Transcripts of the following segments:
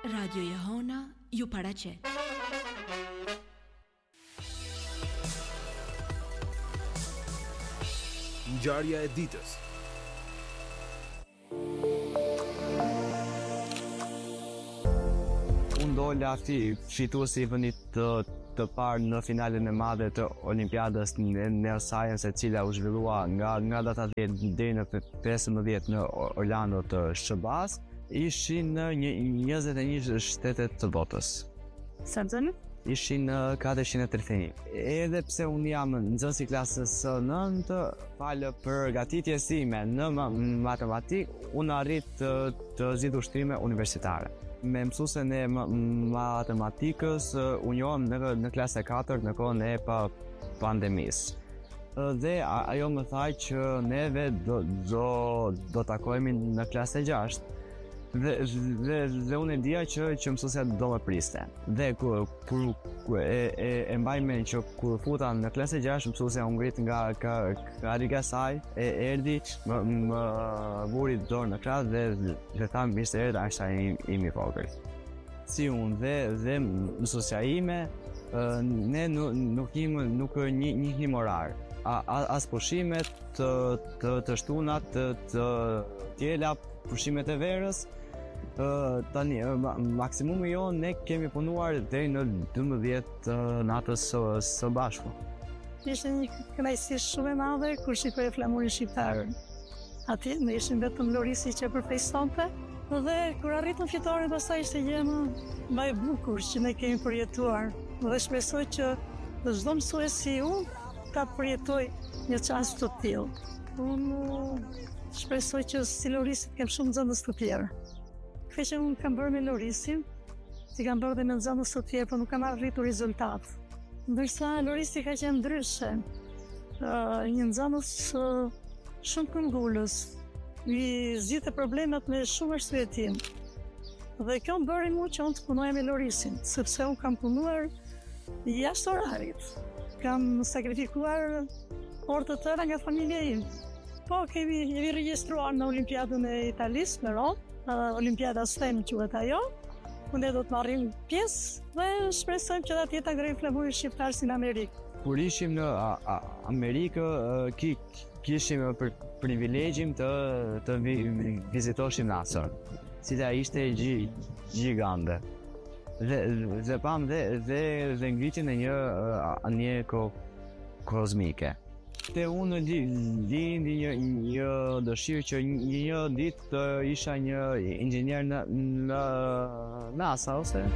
Radio Jehona ju paraqet. Ngjarja e ditës. Unë dola fituesi i vendit të parë në finalen e madhe të Olimpiadës Neoscience, e cila u zhvillua nga data 10 deri në 15 në Orlando të SBA-s, ishin në 21 shtetet të botës. Sa zonë? Ishin 431. Edhe pse unë jam nxënës i klasës së 9, falë përgatitjes time në matematikë, unë arrit të zgjidh ushtrime universitare. Me mësuesen e matematikës u njohëm në klasë 4 në kohën e pandemisë. Dhe ajo më tha që neve do takohemi në klasë 6. Dhe unë e dija që mësuesja do më priste. Dhe kur e mbaj mend që kur futa në klasë 6, mësuesja u ngrit nga riga saj, erdhi, më vuri dorë në krah dhe tha mirë se erdha, është ai i vogël. Si unë dhe mësuesja ime, ne nuk njihnim orar. As pushimet të shtunat, të tjela, pushimet e verës. Tani maksimumi jo ne kemi punuar deri në 12 natës së bashku. Ishte një kënaqësi shumë e madhe kur shikoj flamurin shqiptar. Atje ne ishim vetëm Lorisi që përfaqësonte, dhe kur arritëm fitoren pastaj ishte gjë më e bukur që ne kemi përjetuar. Dhe shpresoj që çdo mësues si unë ta përjetoj një çast të tillë. Unë shpresoj që si Lorisi kem shumë nxënës të tjerë. Këtë që unë kam bërë me Lorisin, si kam bërë dhe me nxënës të tjerë, por nuk kam arritur rezultat. Ndërsa Lorisi ka qenë ndryshe, një nxënës shumë këmbgulës, i zgjidhte problemet me shumë arsyetim. Dhe kjo më bëri mua që unë të punoja me Lorisin, sepse unë kam punuar jashtë orarit. Kam sakrifikuar orë të tëra nga familja im. Po, jemi regjistruar në Olimpiadën e Italisë në Rom, Olimpiada STEM quhet ajo. Ne do të marrim pjesë dhe shpresojmë që atje ta ngrejmë flamurin shqiptar si në Amerikë. Kur ishim në Amerikë, kishim privilegjin të vizitoshim NASA-n, cila ishte gjigande. Dhe pam dhe ngritjen e një kozmike. Te unë lindi një dëshirë që një ditë të isha një inxhinier në NASA, ose?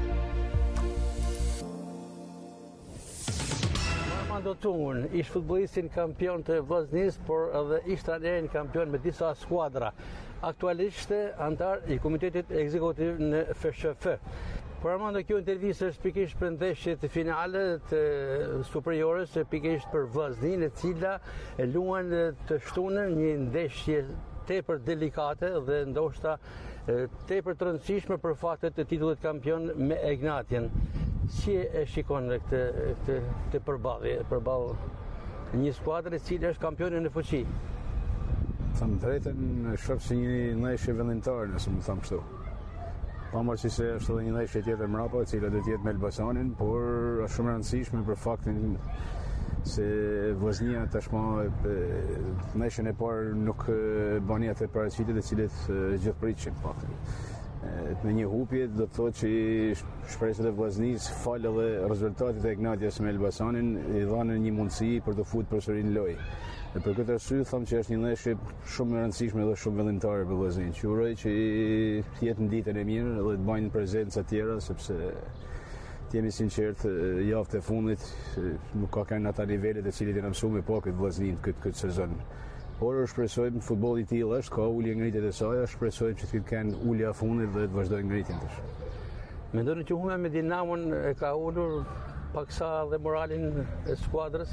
Armando Tungun, ish futbollistin kampion të Vllaznisë, por edhe ish trajnerin kampion me disa skuadra. Aktualisht antar i komitetit ekzekutiv në FSHF. Por Armando, kjo intervistë është pikërisht për ndeshjet finale të superiores, pikërisht për Vllazninë, e cila e luan të shtunën një ndeshje tepër delikate dhe ndoshta tepër të rëndësishme për faktet të titullit kampion me Egnatien. Si e shikon këtë përballje një skuadre e cila është kampione në fuqi? Thëmë drejtën, shoh si një ndeshje vendimtare, nëse më them kështu. Pavarësisht se është edhe një ndeshje tjetër mbrapa, e cila do të jetë me Elbasanin, por është shumë e rëndësishme për faktin se Vllaznia tashmë ndeshjen e parë nuk bani atë paraqitet e cilët gjithë pritshim faktin. Me një hupje do të thotë që shpresat e Vllaznisë falë edhe rezultatit e Egnatias me Elbasanin i dhanë një mundësi për të futur përsëri në lojë. Dhe për këtë arsye them që është një ndeshje shumë e rëndësishme dhe shumë vendimtare për Vllaznin. Që uroj që të jetë në ditën e mirë dhe të bëjnë prezenca të tjera, sepse të jemi sinqert, javët e fundit nuk ka kanë ata nivelet e cilit janë mësuar me pa këtë Vllaznin këtë sezon. Por shpresojmë futbolli i tillë është, ka ulje ngritjet e saj, shpresojmë që të kenë ulja fundit dhe të vazhdojnë ngritjen tash. Mendoni që humbja me Dinamon e ka ulur paksa dhe moralin e skuadrës?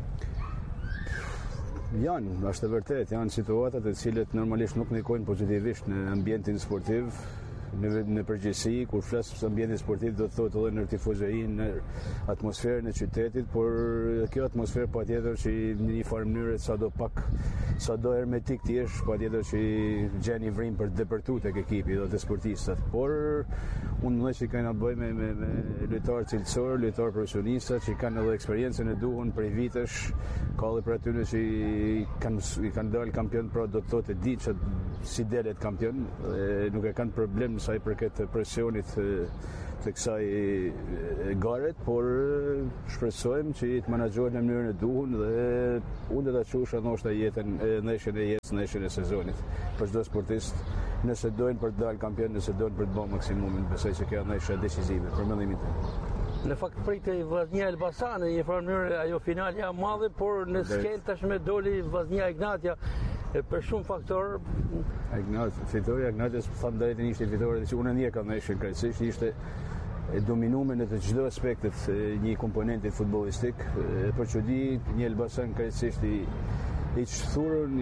Është e vërtet, janë situatat e cilet normalisht nuk ndikojnë pozitivisht në ambientin sportiv, në përgjithësi. Kur flas për ambientin sportiv do të thotë edhe në tifozërinë, në atmosferën e qytetit, por kjo atmosferë patjetër që në një farë mënyrë sadopak sado hermetik ti jesh, patjetër që gjen i vrim për të depërtuar tek ekipi dhe të sportistët. Por unë mendoj se kanë bëj me lojtarë cilësor, lojtarë profesionistë që kanë edhe eksperiencën e duhur prej vitesh, ka edhe për atyre që i kanë dalë kampion, pra do të thotë di që si delet kampion, nuk e kanë problem sa i përket presionit të kësaj garet, por shpresojmë që të menaxhohet në mënyrën e duhur dhe unë do ta çuash ndoshta jetën ndeshjen e sezonit për çdo sportist, nëse dojnë për të dalë kampion, nëse dojnë për të bërë maksimumin, besoj se kjo ndeshje është decisive për mendimin tim. Në fakt pritej Vllaznia Elbasani në një farë mënyrë ajo finalja e madhe, por në skenë tashmë doli Vllaznia Ignatia për shumë faktor. Fitoria e Ignatias, tham drejtën, ishte fitore që unë ndjeka ndeshjen krejtësisht, ishte dominume në të çdo aspektet një komponenti futbollistik, për çudi një Elbasan krejtësisht i çthurën,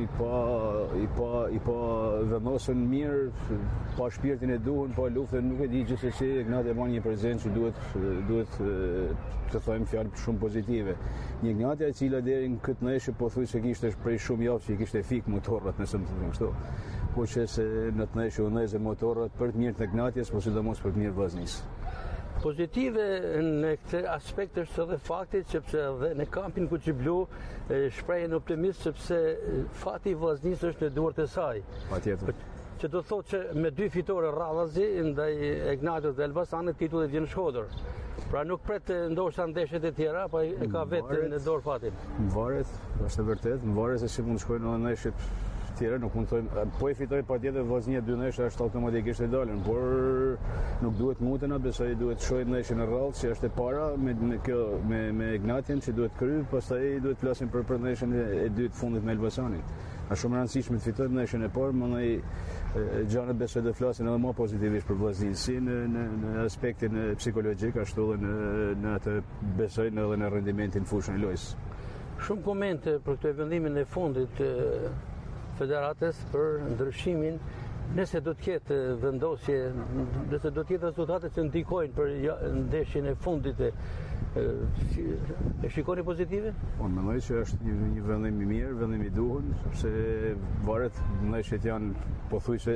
i pa vendosën mirë, pa shpirtin e duhur, pa luftën, nuk e di gjithsesi Ignatia ka një prezencë që duhet të thojmë fjalë shumë pozitive. Një Ignatia e cila deri në këtë ndeshje pothuajse kishte prej shumë javë që i kishte fik motorrat, nëse më thënë kështu. Po që se në të ndeshje u ndezë motorrat për të mirë të Ignatias, por sidomos për të mirë Vllaznisë. Pozitive në këtë aspekt është edhe fakti sepse edhe në kampin Kuçiblu shprehen optimist sepse fati i Vllaznisë është në duart e saj. Patjetër. Që do thotë që me 2 fitore rradhazi ndaj Ignatios dhe Elbasanit titulli vjen Shkodër. Pra nuk pret ndoshta ndeshjet e tjera, po e ka vetë në dorë fatin. Varet, është e vërtetë, varet se si mund të shkojnë edhe ndeshjet tjera, nuk mund të thojmë, po e fitoj patjetër Vllaznia 2 ndeshje është automatikisht e dalën, por nuk duhet mutena, besoj duhet shohim ndeshjen e rrallë që është e para me Ignatian që duhet kry, pastaj duhet flasim për ndeshjen e dytë fundit me Elbasanin. Është shumë e rëndësishme të fitojmë ndeshjen e parë, mandej gjanët besoj të flasin edhe më pozitivisht për Vllaznin, si në aspektin psikologjik, ashtu edhe në atë besojnë edhe në rendimentin fushën e lojës. Shumë komente për këtë vendimin e fundit Federatës për ndryshimin, nëse do të ketë vendosje, nëse do të ketë rezultate që ndikojnë për ndeshjen e fundit, e shikoni pozitive? Unë mendoj që është një vendim i mirë, vendim i duhur, sepse varet ndeshjet janë pothuajse,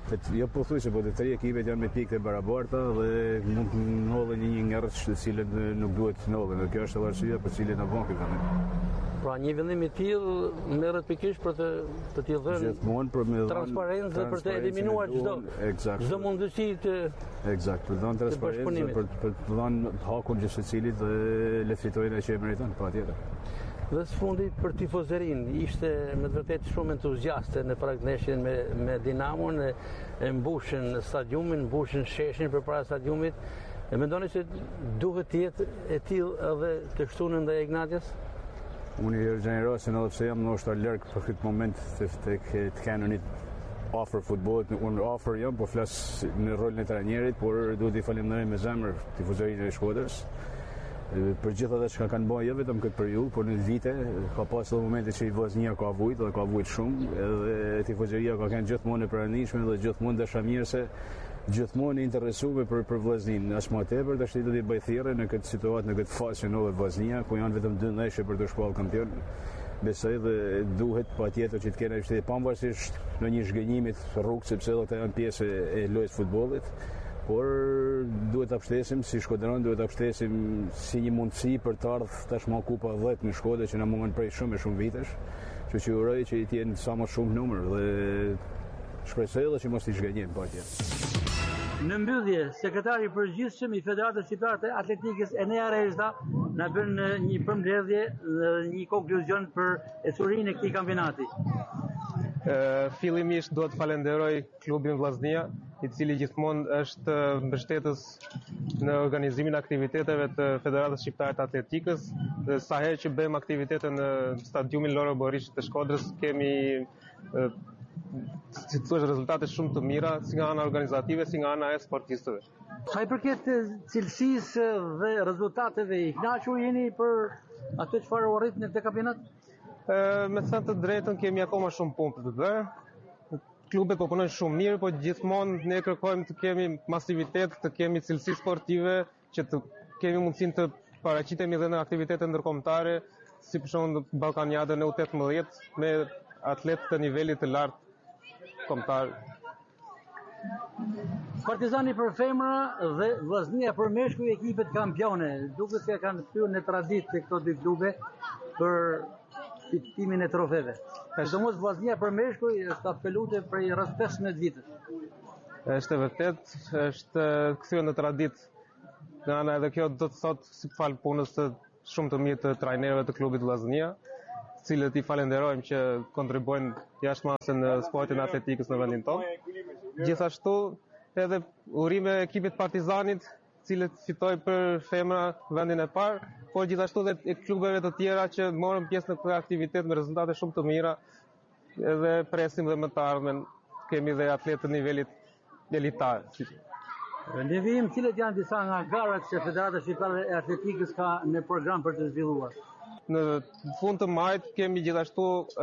po të 3 ekipet janë me pikë të barabarta dhe mund të ndodhë një ngjarje të cilën nuk duhet të ndodhë, dhe kjo është edhe arsyeja për cilën na bën ky vendim. Pra një vendim i tillë merret pikërisht për t'i dhënë transparencë, për të eliminuar çdo mundësi të Eksakt, për të dhënë transparencë, për të dhënë hakun çdo secilit dhe le fitojnë që e meriton, patjetër. Dhe së fundi për tifozërinë, ishte me të vërtetë shumë entuziaste në ndeshjen me Dinamon, e mbushën stadiumin, mbushën sheshin përpara stadiumit. E mendoni se duhet të jetë e tillë edhe të shtunën ndaj Ignatias? Unë i gjenerosin edhe pse jam ndoshta larg për këtë moment të kanonit afër futbollit, unë afër jam, po flas në rolin e trajnerit, por duhet i falenderoj me zemër tifozërinë e Shkodrës. Për gjithë ata që kanë bërë jo vetëm këtë periudhë, por në vite ka pasur momente që i Vllaznia ka vujt dhe ka vujt shumë, edhe tifozëria ka qenë gjithmonë e pranishme dhe gjithmonë dashamirëse, gjithmonë interesuar për Vllaznin. As më tepër tash do t'i bëj thirrje në këtë situatë, në këtë fazë që ndodhet Vllaznia, ku janë vetëm 2 ndeshje për të shpallur kampion. Besoj dhe duhet patjetër që të kenë shteti pavarësisht në një zhgënjimi të rrugë, sepse edhe ata janë pjesë e lojës futbollit. Por duhet ta mbështesim si Shkodran, duhet ta mbështesim si një mundësi për të ardhur tashmë Kupa 10 në Shkodër që na mungon prej shumë vitësh, që uroj që i të jenë sa më shumë numër dhe shpresoj edhe që mos i zhgënjejmë patjetër. Në mbyllje, sekretari i përgjithshëm i Federatës Shqiptare të Atletikës Enea Rezda na bën një përmbledhje dhe një konkluzion për ecurinë e këtij kampionati. Fillimisht duhet të falenderoj klubin Vllaznia, i cili gjithmonë është mbështetës në organizimin e aktiviteteve të Federatës Shqiptare të Atletikës. Sa herë që bëjmë aktivitete në stadiumin Loro Borishit të Shkodrës, kemi si të thuash rezultate shumë të mira, si nga ana organizative, si nga ana e sportistëve. Sa i përket cilësisë dhe rezultateve, i kënaqur jeni për atë çfarë u arrit në këtë kampionat? Me të thënë të drejtën, kemi akoma shumë punë për të bërë. Klubet po punojnë shumë mirë, po gjithmonë ne kërkojmë të kemi masivitet, të kemi cilësi sportive, që të kemi mundësinë të paraqitemi edhe në aktivitete ndërkombëtare, si për shembull Ballkaniadën e U18 me atletë të nivelit të lartë kombëtar. Partizani për femra dhe Vllaznia për meshkuj ekipet kampione. Duket se kanë kthyer në traditë të këto dy klube për fitimin e trofeve. Sidomos Vllaznia për meshkuj është apeluar prej rreth 15 vitësh. Është vërtet, është kthyer në traditë. Nga ana edhe kjo do të thotë si fal punës të shumë të mirë të trajnerëve të klubit Vllaznia, të cilët i falenderojmë që kontribuojnë jashtëmase në sportin e atletikës në vendin tonë. Gjithashtu edhe urime ekipit Partizanit, cilët fitoi për femra vendin e parë, por gjithashtu edhe klubeve të tjera që morën pjesë në këtë aktivitet me rezultate shumë të mira, edhe presim dhe më të ardhmen kemi dhe atletë të nivelit elitar. Ne vim, cilat janë disa nga garat që Federata Shqiptare e Atletikës ka në program për të zhvilluar? Në fund të majit kemi gjithashtu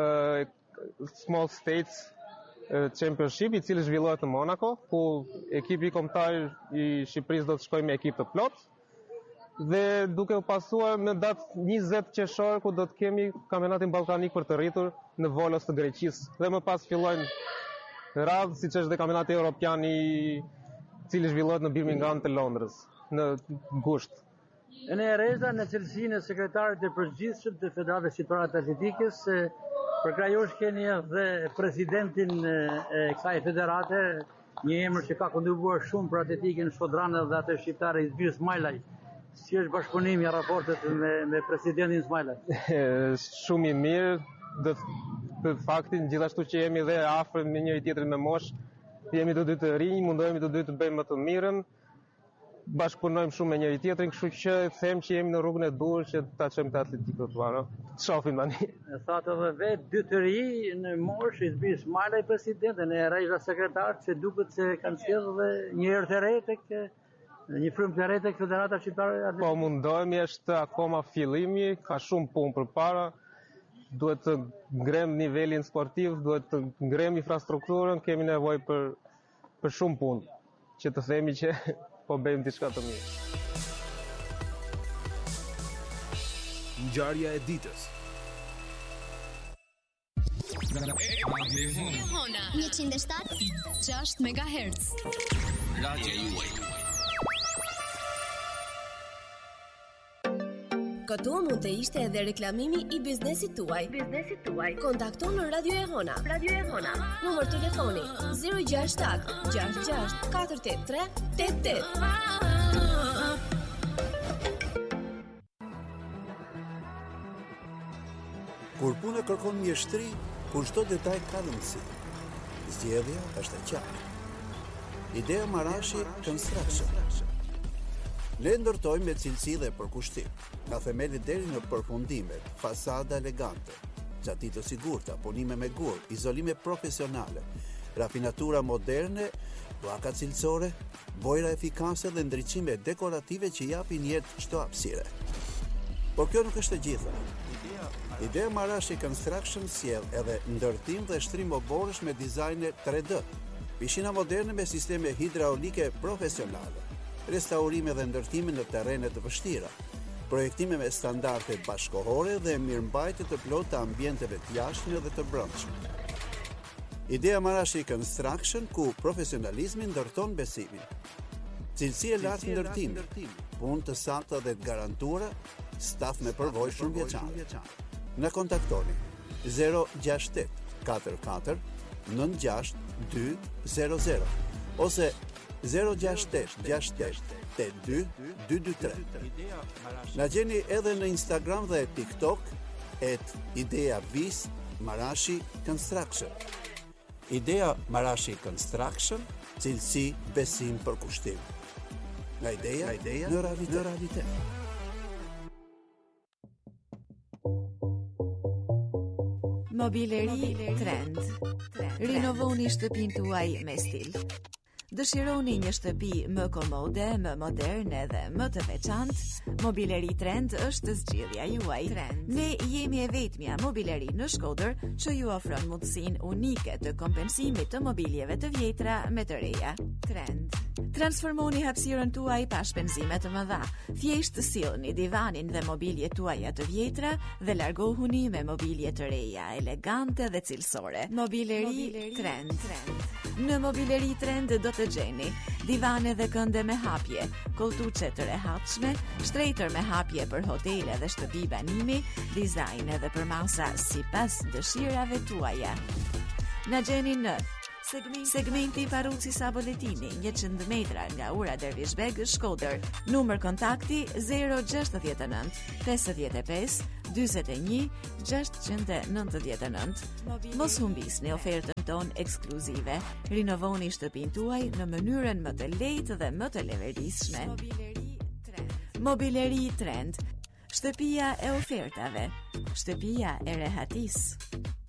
Small States Championship, i cili zhvillohet në Monaco, ku ekipi kombëtar i Shqipërisë do të shkojë me ekip të plot. Dhe duke u pasuar në datë 20 qershor, ku do të kemi kampionatin ballkanik për të rritur në Volos të Greqisë. Dhe më pas fillojnë radhë, siç është dhe kampionati evropian i cili zhvillohet në Birmingham të Londrës në gusht. Ne Reza në cilësinë e sekretarit të përgjithshëm të Federatës Shqiptare të Atletikës, përkrajosh keni edhe presidentin e kësaj federate, një emër që ka kontribuar shumë për atletikën shkodrane dhe atë shqiptare Izmir Smajlaj. Si është bashkëpunimi i raportet me presidentin Smajlaj? Shumë i mirë, dhe faktin gjithashtu që jemi dhe afër me njëri tjetrin me moshë, jemi të dy të rinj, mundohemi të dy të bëjmë më të mirën, bashkëpunojmë shumë me njëri tjetrin, kështu që them që jemi në rrugën e duhur që ta çojmë të atletikën të parë. Shohim tani. Thatë edhe vetë dy të ri në moshë, Izmir Smajlaj presidenten e Reza sekretar, që duket se kanë sjellë dhe një herë të re tek një frymë të re tek Federata Shqiptare e Atletikës. Po mundohemi, është akoma fillimi, ka shumë punë përpara. Duhet të ngrem nivelin sportiv, duhet të ngrem infrastrukturën, kemi nevojë për shumë punë, që të themi që po bëjmë diçka të mirë. Ngjarja e ditës. Hona 107.6 MHz. Radio juaj. Këtu mund të ishte edhe reklamimi i biznesit tuaj. Kontakto në Radio e Hona. Numër telefoni 067 66 483 88. Kur puna kërkon mjeshtri, kur çdo detaj ka rëndësi. Zgjedhja është e qartë. Idea Marashi Construction. Ne ndërtojmë me cilësi dhe përkushtim, nga themeli deri në përfundimet, fasada elegante, gjatitje të sigurta, punime me gur, izolime profesionale, rafinatura moderne, pllaka cilësore, bojra efikase dhe ndriçime dekorative që japin jetë çdo hapësire. Por kjo nuk është e gjitha. Idea Marashi Construction sjell edhe ndërtim dhe shtrim oborësh me dizajne 3D, pishina moderne me sisteme hidraulike profesionale, restaurime dhe ndërtime në terrene të vështira, projektime me standarde bashkëkohore dhe mirëmbajtje të plotë të ambienteve të jashtme dhe të brendshme. Idea Marashi Construction, ku profesionalizmi ndërton besimin. Cilësi e lartë ndërtimi, punë të sakta dhe të garantuara, staf me përvojë shumëvjeçare. Na kontaktoni 068 44 96 200 ose 068 68 82 223. Na gjeni edhe në Instagram dhe TikTok @ideavis Marashi Construction. Idea Marashi Construction, cilësi, besim, përkushtim. Nga ideja në realitet. Mobileri Trend. Rinovoni shtëpinë tuaj me stil. Dëshironi një shtëpi më komode, më moderne dhe më të veçantë? Mobileri Trend është zgjidhja juaj. Ne jemi e vetmja mobileri në Shkodër që ju ofron mundësinë unike të kompensimit të mobiljeve të vjetra me të reja. Trend. Transformoni hapësirën tuaj pa shpenzime të mëdha. Thjesht sillni divanin dhe mobiljet tuaja të vjetra dhe largohuni me mobilje të reja, elegante dhe cilësore. Mobileri Trend. Në Mobileri Trend do të gjeni divane dhe kënde me hapje, koltuçe të rehatshme, shtrejtër me hapje për hotele dhe shtëpi banimi, dizajn edhe për masa sipas dëshirave tuaja. Na gjeni në segmenti Paruci Saboletini, 100 metra nga ura Dervishbeg, Shkodër. Numër kontakti 069 55 41 699. Mos humbisni ofertën tonë ekskluzive. Rinovoni shtëpinë tuaj në mënyrën më të lehtë dhe më të levetëdijshme. Mobileri Trend. Shtëpia e ofertave. Shtëpia e rehatisë.